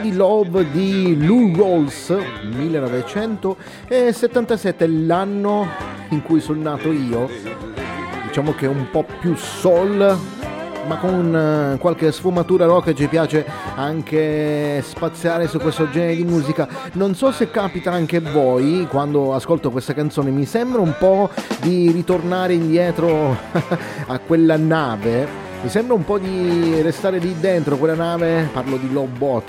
di Love di Lou Rawls, 1977, l'anno in cui sono nato io. Diciamo che è un po' più soul, ma con qualche sfumatura rock. Ci piace anche spaziare su questo genere di musica. Non so se capita anche a voi, quando ascolto questa canzone mi sembra un po' di ritornare indietro a quella nave. Mi sembra un po' di restare lì dentro quella nave, parlo di Lobot,